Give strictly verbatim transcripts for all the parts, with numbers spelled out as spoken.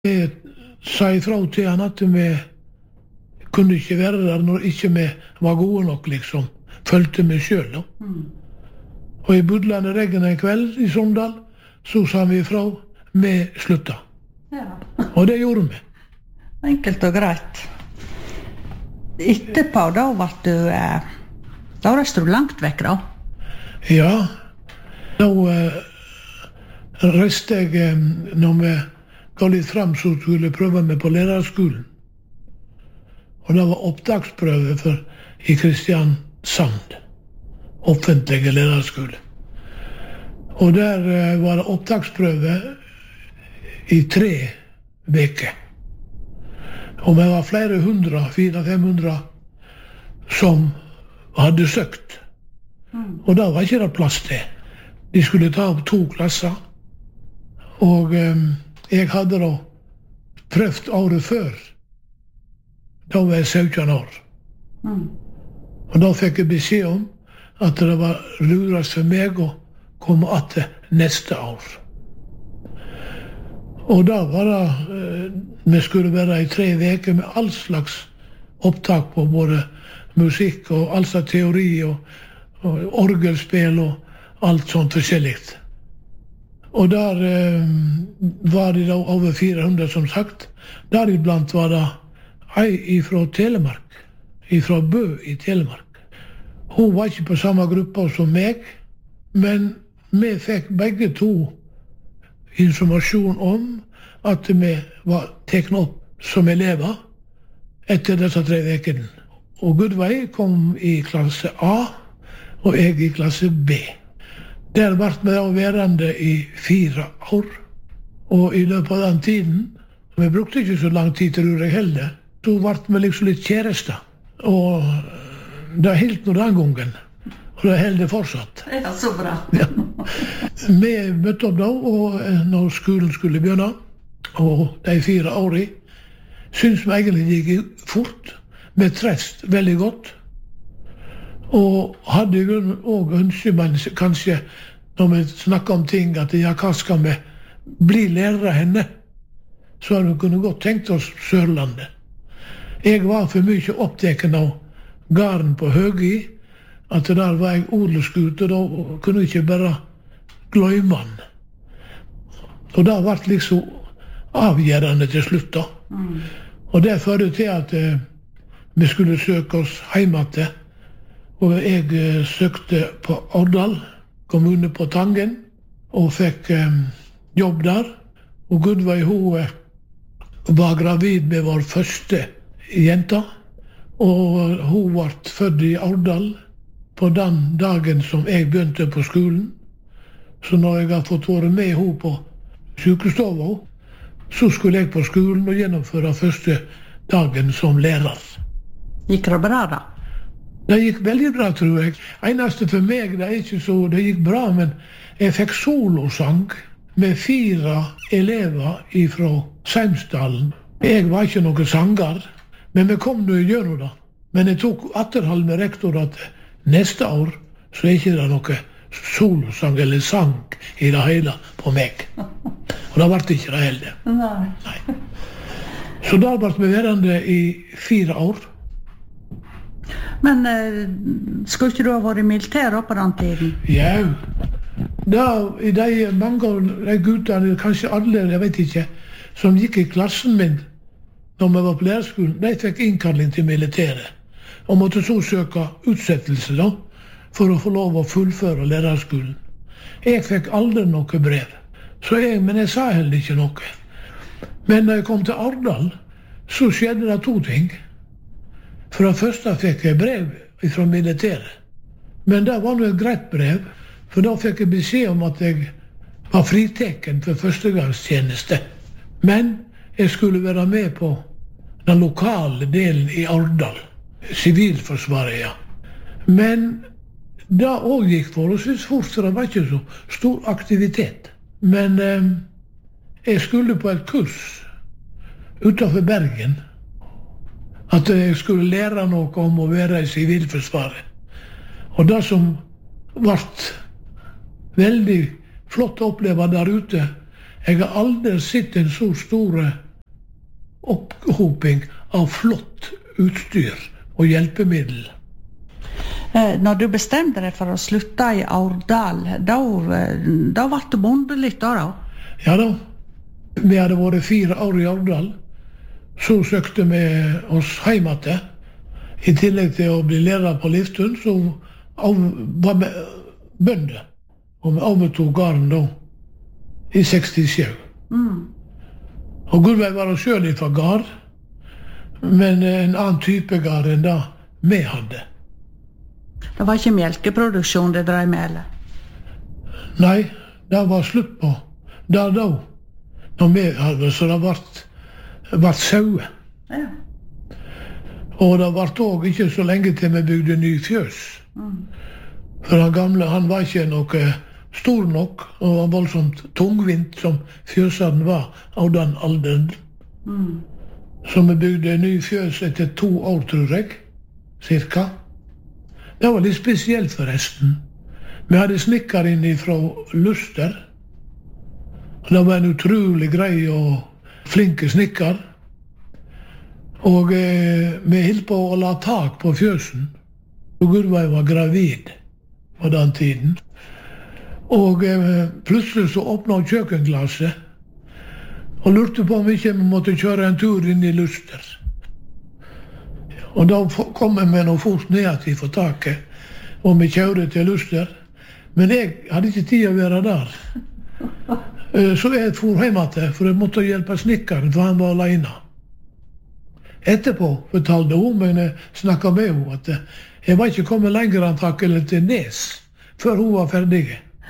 Jeg sa ifra til han at vi kunne ikke være der når ikke vi var gode nok, liksom. Følte meg selv, da. Mm. Og i budlende regn en kveld i Sogndal, så sa vi ifra, vi slutta. Ja. Og det gjorde vi. Enkelt og greit. Etterpå, da var du, eh, da reiste du langt vekk, da? Ja, da eh, reiste jeg, eh, når vi ga litt frem, så skulle jeg prøve meg på lærerskolen. Og det var opptaksprøve for i Kristiansand, offentlige lærerskole. Og der eh, var det opptaksprøve i tre veker. Og vi var flere hundre, fire, fem hundre, som hadde søkt. Mm. Og da var ikke det plass til. De skulle ta opp to klasser. Og eh, jeg hadde da prøvd året før. Da var jeg sytten år. Mm. Og da fikk jeg beskjed om at det var lurast for meg å komme atter neste år. Og da var det, eh, vi skulle være i tre veker med all slags opptak på både musikk og all slags teori og, og orgelspill og alt sånt forskjellig. Og der eh, var det da over fire hundre, som sagt. Deriblant var det ei ifra Telemark, ifra Bø i Telemark. Hun var ikke på samme gruppa som meg, men vi fikk begge to informasjon om at vi var teknet opp som elever etter disse tre vekene. Og Gudvei kom i klasse A, og jeg i klasse B. Der ble vi da værende i fire år, og i løpet av den tiden, vi brukte ikke så lang tid til å heller, så ble vi liksom litt kjærester. Og det helt nå den gangen. Og det holder fortsatt. Ja, så bra. Ja. Vi møtte opp da, og når skolen skulle begynne, og de fire årene, synes vi egentlig gikk fort. Vi trefst veldig godt. Og hadde også ønsket, men kanskje når vi snakker om ting, at ja, hva skal vi bli lærere henne? Så hadde vi kunne godt tenkt oss Sørlandet. Jeg var for mye opptatt av gården på Høgi, at der var jeg odelsgutt, og da kunne jeg ikke bare glemme han. Og det ble liksom avgjørende til slutt da. Mm. Og det førte til at eh, vi skulle søke oss hjemme til. Og jeg eh, søkte på Årdal, kommune på Tangen, og fikk eh, jobb der. Og Gudvei, hun eh, var gravid med vår første jenta, og hun ble født i Årdal på den dagen som jeg begynte på skolen. Så når jeg har fått være med henne på sykestova, så skulle jeg på skolen og gjennomføre første dagen som lærer. Gikk det bra da? Det gikk veldig bra, tror jeg. Eneste for meg, det er ikke så det gikk bra, men jeg fikk solosang med fire elever fra Seimsdalen. Jeg var ikke noen sanger, men vi kom nå gjennom det. Men jeg tok atterhold med rektor at neste år så er ikke det noe solosang eller sang i det hele på meg. Og det ble ikke det heller. Nei. Nei. Så da ble vi værende i fire år. Men eh, skulle ikke du ha vært i militæret på den tiden? Ja. Da, i de mange av de guttene, kanskje alle, jeg vet ikke, som gikk i klassen min når vi var på lærerskolen, de fikk innkalling til militæret. Og måtte så søke utsettelse da, for å få lov å fullføre lærerskolen. Jeg fikk aldri noe brev, så jeg, men jeg sa heller ikke noe. Men da jeg kom til Årdal, så skjedde det to ting. For det første fikk jeg brev fra militæret. Men det var nå et greit brev, for da fikk jeg beskjed om at jeg var friteken for førstegangstjeneste. Men jeg skulle være med på den lokale delen i Årdal. Sivilforsvaret, ja. Men det også gikk forholdsvis fort, for det var ikke så stor aktivitet. Men eh, jeg skulle på et kurs utenfor Bergen, at jeg skulle lære noe om å være i Sivilforsvaret. Og det som ble veldig flott å oppleve der ute, jeg har aldri sett en så stor opphoping av flott utstyr og hjelpemiddel. Når du bestemte deg for å slutte i Aurdal, da, da var du bonde litt da da? Ja da. Vi hadde vært fire år i Aurdal. Så søkte vi oss hjemme. I tillegg til å bli leder på Liftun, så var vi bønder. Og vi overtog gården da, i sekstisju. Mm. Og Gudveig var oss selv fra gård, men en annen type gård enn da vi hadde. Det var ikke melkeproduksjon det drev med, eller? Nei, det var slutt på. Det da, når vi hadde, så det vart, vart sauer. Ja. Og det vart også ikke så lenge til vi bygde ny fjøs. Mm. For han gamle, han var ikke noe stor nok, og var voldsomt tungvint som fjøsene var av den alderen. Mm. Så vi bygde ny fjøs etter to år, tror jeg, cirka. Det var litt spesielt forresten. Vi hadde snikker inn fra Luster. Det var en utrolig grei og flinke snikker. Og eh, vi holdt på å la tak på fjøsen. Og Gudveig var gravid på den tiden. Og eh, plutselig så åpnet kjøkkenglasset og lurte på om ikke vi måtte kjøre en tur inn i Luster. Og da kom jeg med noe fort ned til for taket, og vi kjørte til Luster. Men jeg hadde ikke tid å være der. Så jeg for hjemme til, for jeg måtte hjelpe snikkeren, for han var alene. Etterpå fortalte hun, men jeg snakket med henne, at jeg var ikke kommet lenger antakelig til Nes, før hun var ferdig.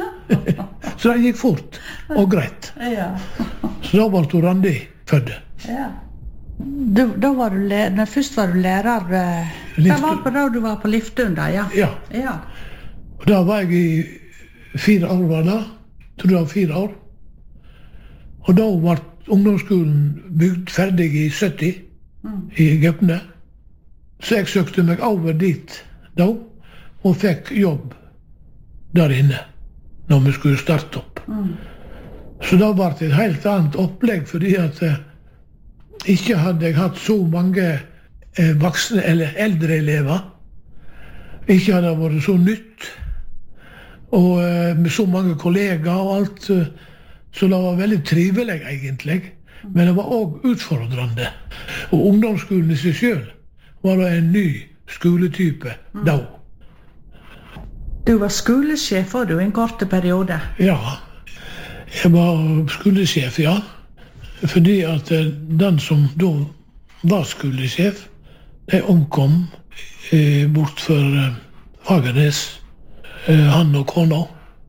Så det gikk fort og greit. Så da var det Randi fødde. Ja. Du, da var du lærer, når først var du lærer, det var på da du var på Liftun da, ja? Ja. Ja. Og da var jeg i fire år, var det, tror jeg var fire år. Og da var ungdomsskolen bygd ferdig i sytti, mm. i Gøpne. Så jeg søkte meg over dit da, og fikk jobb der inne, når vi skulle starte opp. Mm. Så da var det et helt annet opplegg, fordi at ikke hadde jeg hatt så mange eh, voksne eller eldre elever. Ikke hadde det vært så nytt. Og eh, med så mange kollegaer og alt. Eh, så det var veldig trivelig egentlig. Men det var også utfordrende. Og ungdomsskolen i seg selv var det en ny skoletype mm. da. Du var skolesjef for du en kort periode? Ja, jeg var skolesjef, ja. Fordi at den som da var skolesjef, de omkom eh, bort for eh, Fagernes, eh, han og kona.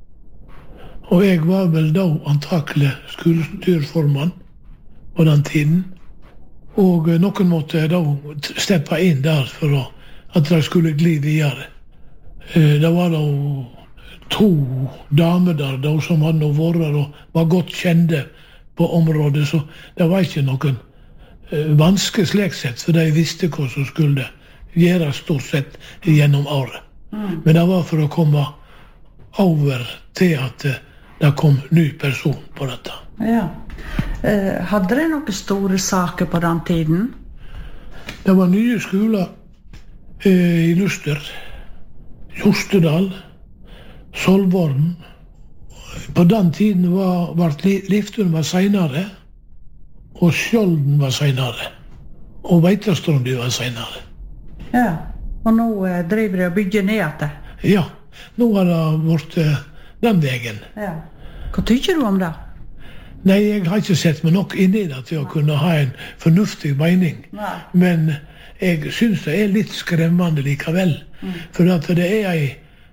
Og jeg var vel da antakelig skolestyrformann på den tiden. Og eh, noen måtte da steppe inn der for å, at de skulle gli videre. Eh, det var da to damer der da, som hadde vært og var godt kjente på området, så det var ikke noen eh, vanske slik sett, for de visste hva som skulle gjøre stort sett gjennom året. Mm. Men det var for å komme over til at eh, det kom ny person på dette. Ja. Eh, hadde det noen store saker på den tiden? Det var nye skoler eh, i Luster, Jostedal, Solvorn. På den tiden var, var Liftun var senere, og Skjolden var senere, og Veitastrandi var senere. Ja, og nå eh, driver de og bygger ned etter? Ja, nå har det vært eh, den veien. Ja. Hva tykker du om det? Nei, jeg har ikke sett meg nok inn i det til å kunne ha en fornuftig mening. Nei. Men jeg synes det er litt skremmende likevel, mm. for at det er ei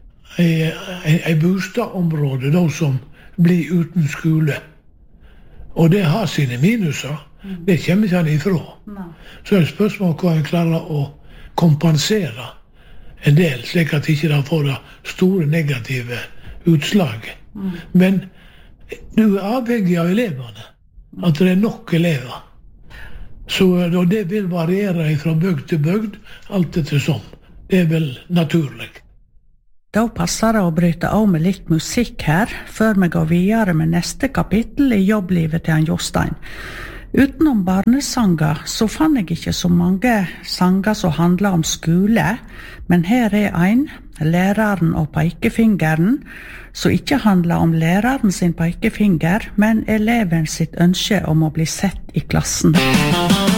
ei bostadområde da som blir uten skole. Og det har sine minuser. Mm. Det kommer ikke han ifra. No. Så er det spørsmål hva han klarer å kompensere en del, slik at ikke det får det store negative utslag. Mm. Men du er avhengig av eleverne. At det er nok elever. Så det vil variere fra bygd til bygd, alt etter som. Det er vel naturlig. Da passer det å bryte av med litt musikk her, før vi går videre med neste kapittel i jobblivet til han Jostein. Utenom barnesanger så fann jeg ikke så mange sanger som handler om skole, men her er en, Læreren og peikefingeren, som ikke handler om læreren sin peikefinger, men eleven sitt ønske om å bli sett i klassen.